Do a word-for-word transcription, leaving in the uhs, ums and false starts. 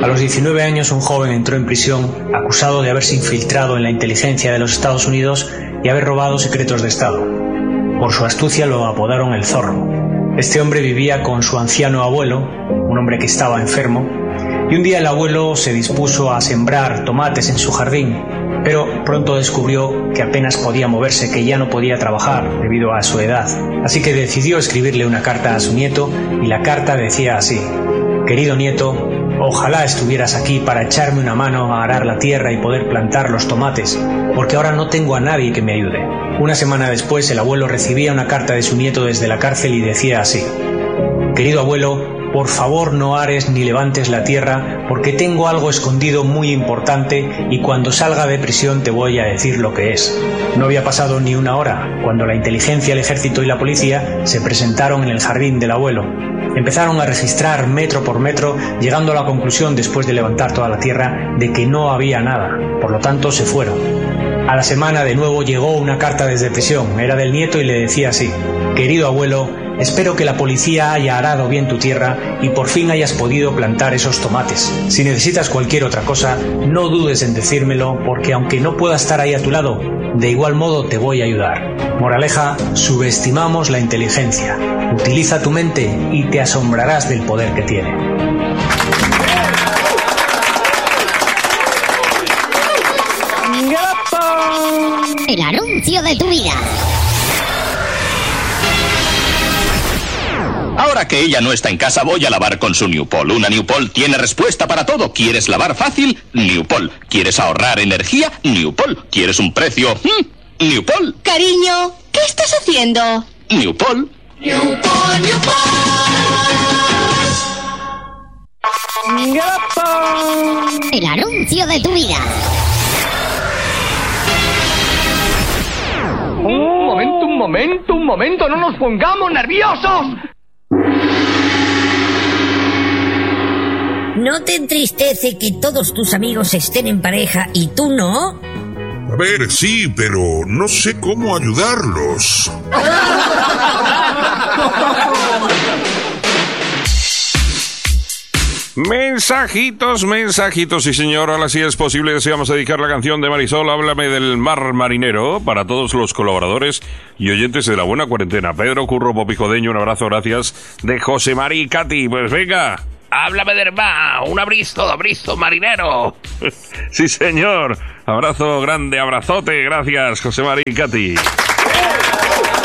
A los diecinueve años, un joven entró en prisión acusado de haberse infiltrado en la inteligencia de los Estados Unidos y haber robado secretos de Estado. Por su astucia lo apodaron el Zorro. Este hombre vivía con su anciano abuelo, un hombre que estaba enfermo, y un día el abuelo se dispuso a sembrar tomates en su jardín, pero pronto descubrió que apenas podía moverse, que ya no podía trabajar debido a su edad. Así que decidió escribirle una carta a su nieto, y la carta decía así: «Querido nieto, ojalá estuvieras aquí para echarme una mano a arar la tierra y poder plantar los tomates, porque ahora no tengo a nadie que me ayude». Una semana después, el abuelo recibía una carta de su nieto desde la cárcel y decía así: «Querido abuelo, por favor no ares ni levantes la tierra, porque tengo algo escondido muy importante y cuando salga de prisión te voy a decir lo que es». No había pasado ni una hora cuando la inteligencia, el ejército y la policía se presentaron en el jardín del abuelo. Empezaron a registrar metro por metro, llegando a la conclusión, después de levantar toda la tierra, de que no había nada. Por lo tanto, se fueron. A la semana de nuevo llegó una carta desde prisión. Era del nieto y le decía así: «Querido abuelo, espero que la policía haya arado bien tu tierra y por fin hayas podido plantar esos tomates. Si necesitas cualquier otra cosa, no dudes en decírmelo, porque aunque no pueda estar ahí a tu lado, de igual modo te voy a ayudar». Moraleja: subestimamos la inteligencia. Utiliza tu mente y te asombrarás del poder que tiene. El anuncio de tu vida. Ahora que ella no está en casa, voy a lavar con su Newpol. Una Newpol tiene respuesta para todo. ¿Quieres lavar fácil? Newpol. ¿Quieres ahorrar energía? Newpol. ¿Quieres un precio? ¿Mm? Newpol. Cariño, ¿qué estás haciendo? Newpol. Newpol, Newpol. El anuncio de tu vida. Un momento, un momento, un momento, no nos pongamos nerviosos. ¿No te entristece que todos tus amigos estén en pareja y tú no? A ver, sí, pero no sé cómo ayudarlos. Mensajitos, mensajitos, sí señor, ahora sí es posible, si vamos a dedicar la canción de Marisol, Háblame del mar marinero, para todos los colaboradores y oyentes de La Buena Cuarentena. Pedro Curro, Popi Jodeño, un abrazo, gracias, de José María y Katy. Pues venga, háblame del mar, un abrizo, abrizo marinero. Sí señor, abrazo grande, abrazote, gracias José María y Katy.